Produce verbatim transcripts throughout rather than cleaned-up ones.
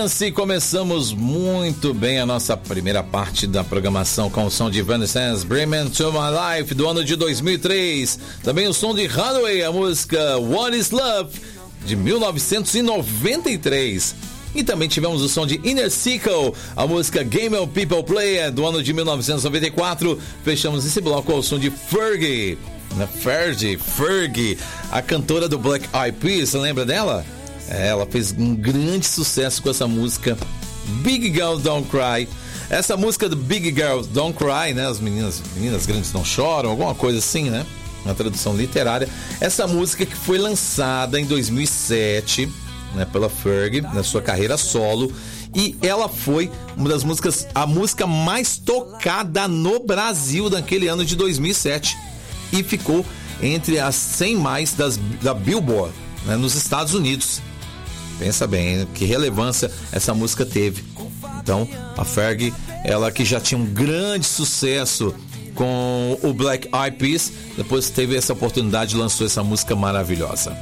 E começamos muito bem a nossa primeira parte da programação com o som de Evanescence, Bring Me To My Life, do ano de dois mil e três. Também o som de Runaway, a música What Is Love, de mil novecentos e noventa e três. E também tivemos o som de Inner Circle, a música Game of People Play, do ano de mil novecentos e noventa e quatro. Fechamos esse bloco com o som de Fergie, né? Fergie, Fergie, a cantora do Black Eyed Peas, você lembra dela? Ela fez um grande sucesso com essa música Big Girl Don't Cry. Essa música do Big Girl Don't Cry, né? As meninas, meninas grandes não choram, alguma coisa assim, né? Na tradução literária. Essa música que foi lançada em dois mil e sete, né, pela Fergie, na sua carreira solo. E ela foi uma das músicas, a música mais tocada no Brasil naquele ano de dois mil e sete. E ficou entre as cem mais das, da Billboard, né, nos Estados Unidos. Pensa bem, que relevância essa música teve. Então, a Fergie, ela que já tinha um grande sucesso com o Black Eyed Peas, depois teve essa oportunidade e lançou essa música maravilhosa.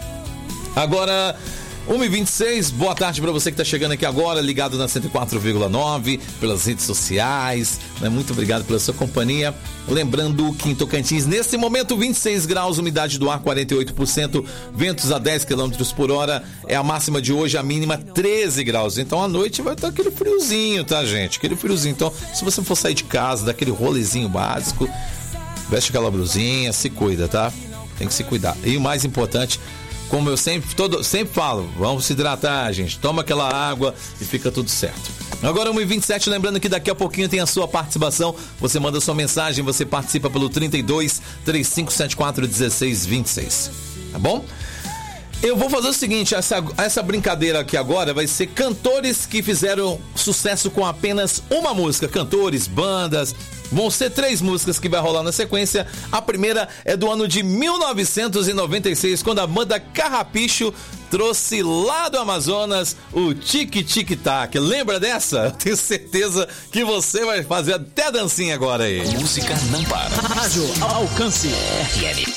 Agora, uma e vinte e seis, boa tarde para você que está chegando aqui agora, ligado na cento e quatro vírgula nove, pelas redes sociais, né? Muito obrigado pela sua companhia. Lembrando que em Tocantins, nesse momento, vinte e seis graus, umidade do ar quarenta e oito por cento, ventos a dez quilômetros por hora, é a máxima de hoje, a mínima treze graus. Então, à noite vai estar aquele friozinho, tá, gente? Aquele friozinho. Então, se você for sair de casa, daquele rolezinho básico, veste aquela blusinha, se cuida, tá? Tem que se cuidar. E o mais importante, como eu sempre, todo, sempre falo, vamos se hidratar, gente. Toma aquela água e fica tudo certo. Agora, uma e vinte e sete, lembrando que daqui a pouquinho tem a sua participação. Você manda sua mensagem, você participa pelo trinta e dois, trinta e cinco setenta e quatro, dezesseis vinte e seis. Tá bom? Eu vou fazer o seguinte, essa, essa brincadeira aqui agora vai ser cantores que fizeram sucesso com apenas uma música. Cantores, bandas. Vão ser três músicas que vai rolar na sequência. A primeira é do ano de mil novecentos e noventa e seis, quando a banda Carrapicho trouxe lá do Amazonas o Tic Tic Tac. Lembra dessa? Eu tenho certeza que você vai fazer até dancinha agora aí. Música não para. Rádio Alcance R M.